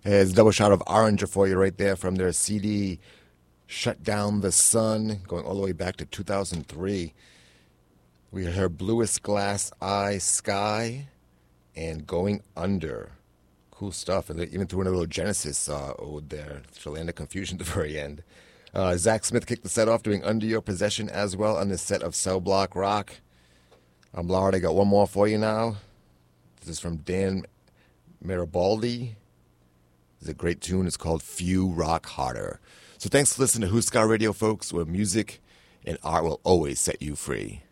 There's a double shot of Oranger for you right there from their CD, Shut Down the Sun, going all the way back to 2003. We heard Bluest Glass Eye Sky and Going Under. Cool stuff. And they even threw in a little Genesis ode there, Land of Confusion at the very end. Zach Smith kicked the set off doing Under Your Possession as well on this set of Cell Block Rock. I'm Lard. I got one more for you now. This is from Dan Mirabaldi. It's a great tune. It's called Few Rock Harder. So thanks for listening to Huskar Radio, folks, where music and art will always set you free.